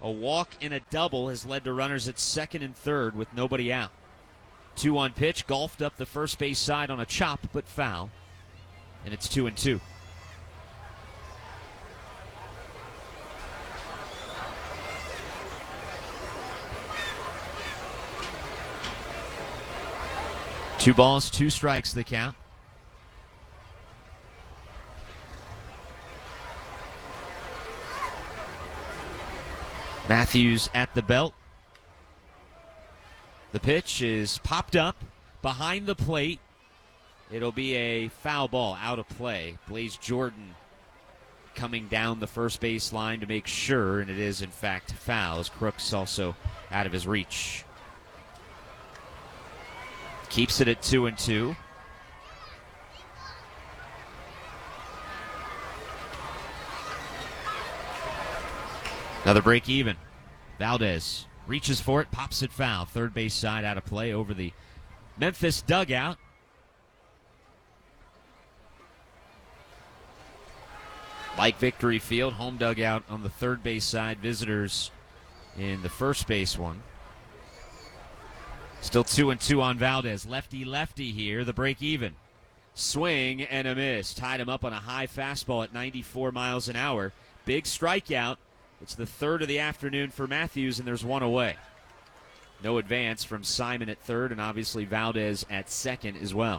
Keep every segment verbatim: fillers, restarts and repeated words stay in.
A walk and a double has led to runners at second and third with nobody out. Two on pitch, golfed up the first base side on a chop, but foul. And it's two and two. Two balls, two strikes the count. Matthews at the belt. The pitch is popped up behind the plate. It'll be a foul ball, out of play. Blaze Jordan coming down the first base line to make sure, and it is in fact foul, as Crooks also out of his reach. Keeps it at two and two. Another break even. Valdez reaches for it, pops it foul. Third base side out of play over the Memphis dugout. Like Victory Field, home dugout on the third base side. Visitors in the first base one. Still two and two on Valdez. Lefty-lefty here, the break even. Swing and a miss. Tied him up on a high fastball at ninety-four miles an hour. Big strikeout. It's the third of the afternoon for Matthews, and there's one away. No advance from Simon at third, and obviously Valdez at second as well.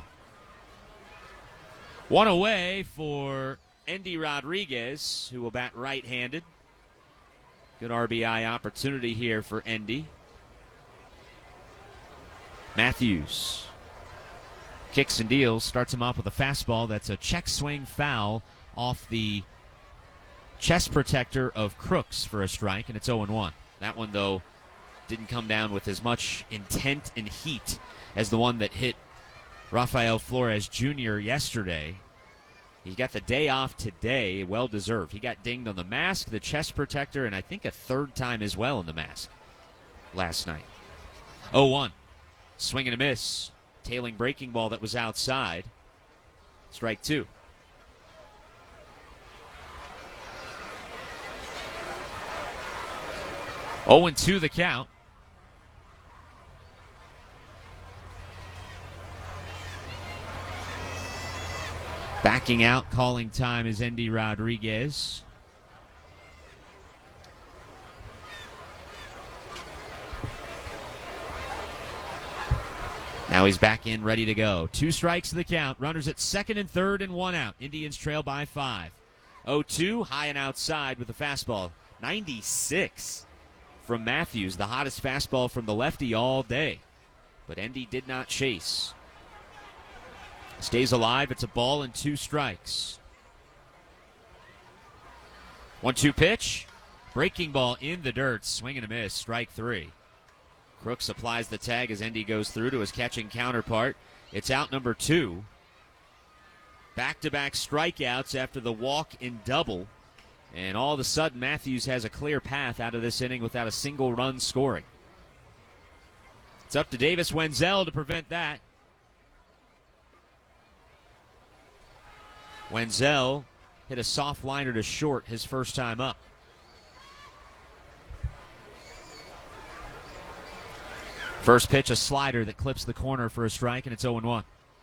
One away for Endy Rodriguez, who will bat right-handed. Good R B I opportunity here for Endy. Matthews kicks and deals, starts him off with a fastball. That's a check swing foul off the chest protector of Crooks for a strike, and it's oh and one. That one, though, didn't come down with as much intent and heat as the one that hit Rafael Flores Junior yesterday. He got the day off today, well-deserved. He got dinged on the mask, the chest protector, and I think a third time as well in the mask last night. oh one. Swing and a miss. Tailing breaking ball that was outside. Strike two. oh and two the count. Backing out, calling time is Endy Rodriguez. Now he's back in, ready to go. Two strikes to the count. Runners at second and third and one out. Indians trail by five. oh two, high and outside with the fastball. ninety-six from Matthews, the hottest fastball from the lefty all day. But Endy did not chase. Stays alive. It's a ball and two strikes. one two pitch. Breaking ball in the dirt. Swing and a miss. Strike three. Crooks applies the tag as Endy goes through to his catching counterpart. It's out number two. Back-to-back strikeouts after the walk in double. And all of a sudden, Matthews has a clear path out of this inning without a single run scoring. It's up to Davis Wenzel to prevent that. Wenzel hit a soft liner to short his first time up. First pitch, a slider that clips the corner for a strike, and it's oh and one.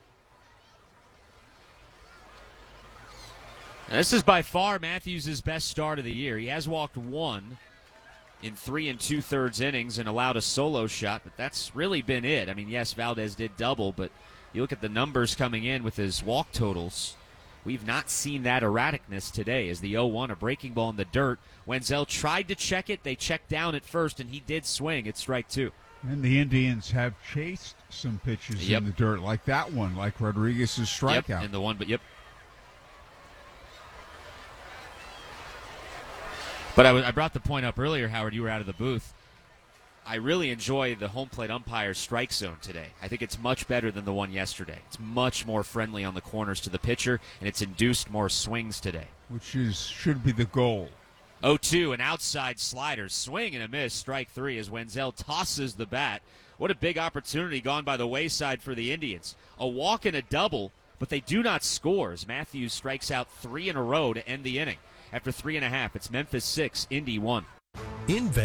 Now, this is by far Matthews' best start of the year. He has walked one in three and two-thirds innings and allowed a solo shot, but that's really been it. I mean, yes, Valdez did double, but you look at the numbers coming in with his walk totals. We've not seen that erraticness today as the oh one, a breaking ball in the dirt. Wenzel tried to check it. They checked down at first, and he did swing. It's strike two. And the Indians have chased some pitches yep. in the dirt, like that one, like Rodriguez's strikeout. Yep, and the one, but yep. But I, w- I brought the point up earlier, Howard, you were out of the booth. I really enjoy the home plate umpire's strike zone today. I think it's much better than the one yesterday. It's much more friendly on the corners to the pitcher, and it's induced more swings today. Which is should be the goal. oh two, an outside slider. Swing and a miss. Strike three as Wenzel tosses the bat. What a big opportunity gone by the wayside for the Indians. A walk and a double, but they do not score as Matthews strikes out three in a row to end the inning. After three and a half, it's Memphis six, Indy one. Invest